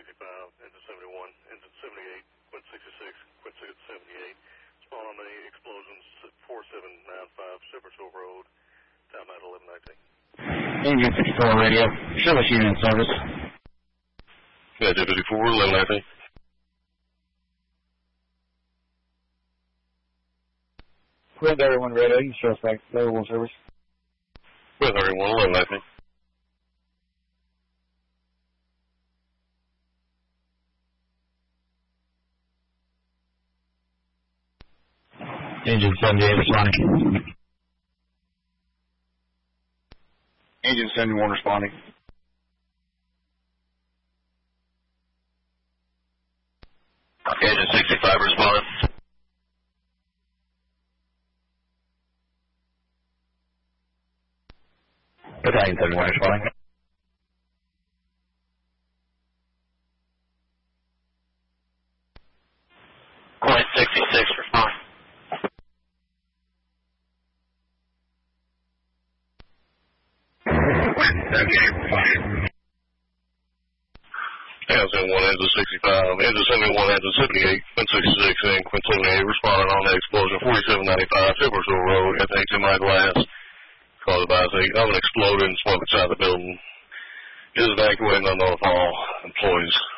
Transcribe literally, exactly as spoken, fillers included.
sixty-five, engine seventy-one, engine seventy-eight, quint sixty-six, quint seventy-eight. Spawn on the explosions at four seven nine five Shepherd's Road, time out eleven nineteen. Engine sixty-four radio, service unit in service. Yeah, J fifty-four, eleven nineteen. Quint everyone radio, you show us back available service. Quint everyone, eleven nineteen. Engine seventy-eight responding. Engine seventy-one responding. Engine sixty-five responding. Battalion seventy-one responding. Quint sixty-six responding. Engine one, engine sixty-five, engine seventy-one, engine seventy-eight, quint sixty-six, and quint seventy-eight responding on the explosion forty-seven ninety-five Shepherd's Road at the H M I glass. Caused by a oven exploded and smoke inside the building. Is evacuating on all employees.